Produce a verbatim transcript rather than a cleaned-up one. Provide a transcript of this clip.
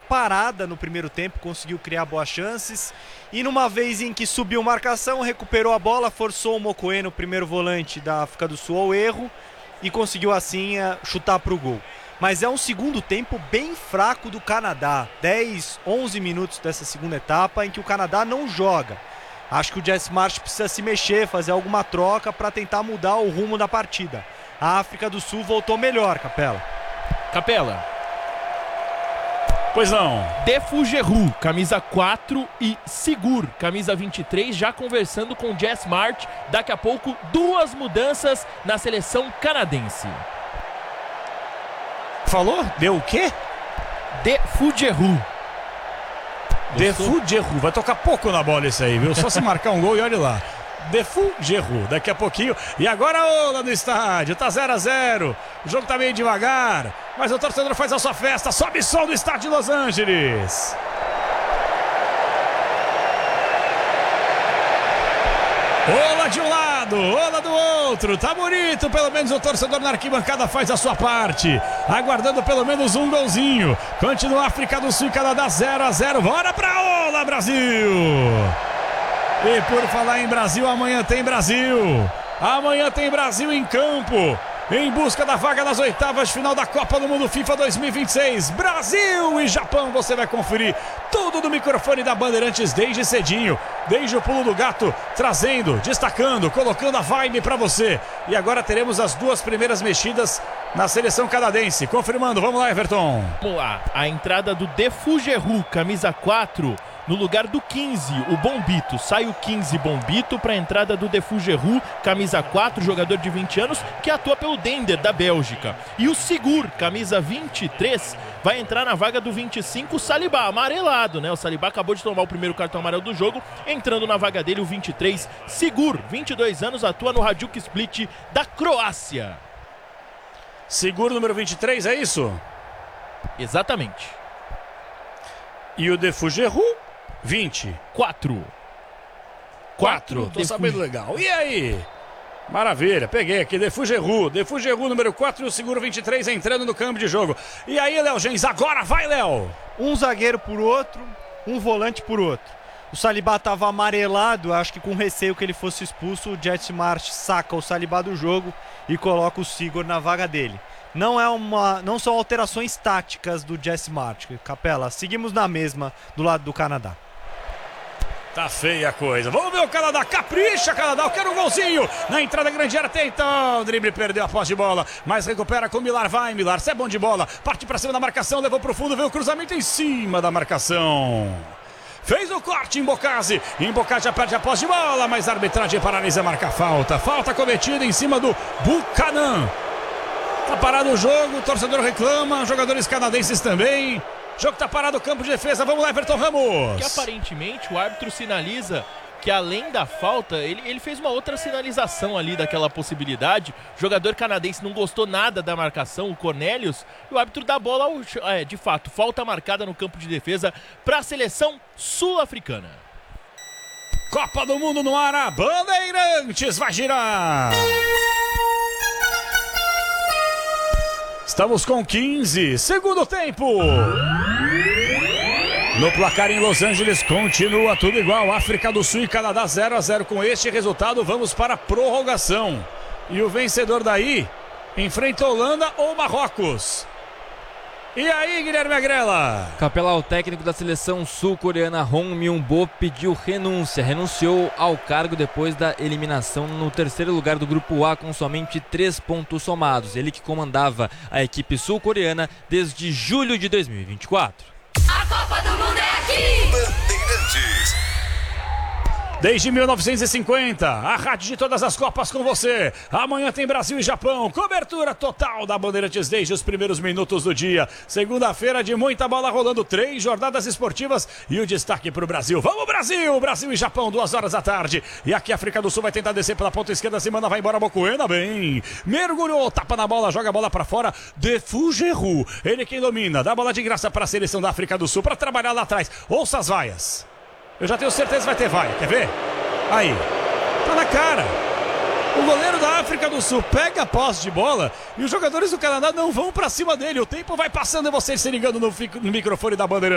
parada no primeiro tempo, conseguiu criar boas chances. E numa vez em que subiu marcação, recuperou a bola, forçou o Mokoena, o primeiro volante da África do Sul, ao erro e conseguiu assim chutar para o gol. Mas é um segundo tempo bem fraco do Canadá. dez, onze minutos dessa segunda etapa em que o Canadá não joga. Acho que o Jesse Marsh precisa se mexer, fazer alguma troca para tentar mudar o rumo da partida. A África do Sul voltou melhor, Capela. Capela. Pois não. Defugeru, camisa quatro, e Sigur, camisa vinte e três, já conversando com Jess March. Daqui a pouco, duas mudanças na seleção canadense. Falou? Deu o quê? Defugeru. Defugeru. Vai tocar pouco na bola isso aí, viu? Só se marcar um gol e olhe lá. Defugeru, daqui a pouquinho. E agora Ola no estádio, tá zero a zero. O jogo tá meio devagar, mas o torcedor faz a sua festa. Sobe som do estádio de Los Angeles. Ola de um lado, Ola do outro. Tá bonito, pelo menos o torcedor na arquibancada faz a sua parte, aguardando pelo menos um golzinho. Continua África do Sul e Canadá zero a zero. Bora pra Ola, Brasil! E por falar em Brasil, amanhã tem Brasil. Amanhã tem Brasil em campo, em busca da vaga nas oitavas de final da Copa do Mundo FIFA dois mil e vinte e seis. Brasil e Japão, você vai conferir tudo do microfone da Bandeirantes desde cedinho, desde o pulo do gato, trazendo, destacando, colocando a vibe para você. E agora teremos as duas primeiras mexidas na seleção canadense. Confirmando, vamos lá, Everton. Vamos lá, a entrada do Defugeru, camisa quatro, no lugar do quinze, o Bombito. Sai o quinze, Bombito, para a entrada do Defugeru, camisa quatro, jogador de vinte anos, que atua pelo Dender, da Bélgica. E o Sigur, camisa vinte e três, vai entrar na vaga do vinte e cinco, o Saliba, amarelado, né? O Saliba acabou de tomar o primeiro cartão amarelo do jogo, entrando na vaga dele o vinte e três, Sigur, vinte e dois anos, atua no Hajduk Split da Croácia. Sigur, número vinte e três, é isso? Exatamente. E o Defugeru? vinte. quatro. quatro. Tô sabendo legal. E aí? Maravilha, peguei aqui. Defugeru. Defugeru, número quatro, e o Sigur vinte e três entrando no campo de jogo. E aí, Léo Gens, agora vai, Léo! Um zagueiro por outro, um volante por outro. O Saliba estava amarelado, acho que com receio que ele fosse expulso. O Jesse Marsh saca o Saliba do jogo e coloca o Sigur na vaga dele. Não, é uma, não são alterações táticas do Jesse Marsh. Capela, seguimos na mesma do lado do Canadá. Tá feia a coisa. Vamos ver o Canadá. Capricha, Canadá. Eu quero um golzinho. Na entrada grande área tenta. O drible perdeu a posse de bola, mas recupera com o Milar. Vai, Milar. Você é bom de bola. Parte pra cima da marcação. Levou pro fundo. Veio o cruzamento em cima da marcação. Fez o corte em Bocase. Em Bocase já perde a posse de bola, mas a arbitragem paralisa, marca falta. Falta cometida em cima do Buchanan. Tá parado o jogo. O torcedor reclama. Jogadores canadenses também. O jogo tá parado, campo de defesa. Vamos lá, Everton Ramos. Que aparentemente o árbitro sinaliza que além da falta, ele, ele fez uma outra sinalização ali daquela possibilidade. O jogador canadense não gostou nada da marcação, o Cornelius, e o árbitro dá bola ao, é, de fato, falta marcada no campo de defesa para a seleção sul-africana. Copa do Mundo no ar, a Bandeirantes vai girar. Estamos com quinze, segundo tempo. No placar em Los Angeles continua tudo igual. África do Sul e Canadá zero a zero. Com este resultado vamos para a prorrogação. E o vencedor daí enfrenta Holanda ou Marrocos. E aí, Guilherme Agrela? Capela, o técnico da seleção sul-coreana Hong Myung-bo pediu renúncia. Renunciou ao cargo depois da eliminação no terceiro lugar do grupo A com somente três pontos somados. Ele que comandava a equipe sul-coreana desde julho de dois mil e vinte e quatro. A Copa do Mundo é aqui! Bandeirantes. Desde mil novecentos e cinquenta, a rádio de todas as Copas com você. Amanhã tem Brasil e Japão. Cobertura total da Bandeirantes desde os primeiros minutos do dia. Segunda-feira de muita bola rolando, três jornadas esportivas e o destaque para o Brasil. Vamos, Brasil! Brasil e Japão, duas horas da tarde. E aqui a África do Sul vai tentar descer pela ponta esquerda. Se manda, vai embora, Mokoena, bem. Mergulhou, tapa na bola, joga a bola para fora. Defugeru, ele quem domina. Dá a bola de graça para a seleção da África do Sul para trabalhar lá atrás. Ouça as vaias. Eu já tenho certeza que vai ter vaia, quer ver? Aí, tá na cara. O goleiro da África do Sul pega a posse de bola e os jogadores do Canadá não vão pra cima dele. O tempo vai passando e você se ligando no, no microfone da Bandeirante.